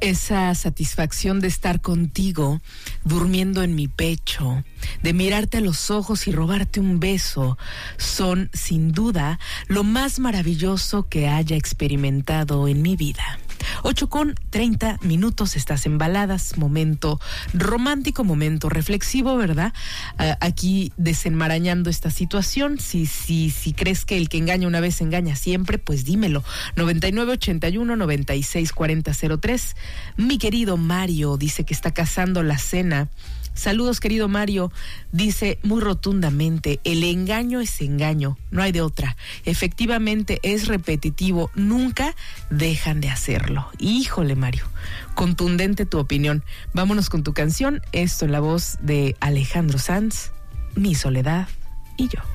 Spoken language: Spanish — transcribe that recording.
Esa satisfacción de estar contigo, durmiendo en mi pecho, de mirarte a los ojos y robarte un beso, son sin duda lo más maravilloso que haya experimentado en mi vida. 8:30, estás en Baladas, momento romántico, momento reflexivo, ¿verdad? Aquí desenmarañando esta situación. Si crees que el que engaña una vez engaña siempre, pues dímelo. 9981-964003. Mi querido Mario dice que está cazando la cena. Saludos, querido Mario. Dice muy rotundamente, el engaño es engaño, no hay de otra. Efectivamente es repetitivo, nunca dejan de hacerlo. Híjole, Mario, contundente tu opinión. Vámonos con tu canción, esto en la voz de Alejandro Sanz, Mi soledad y yo.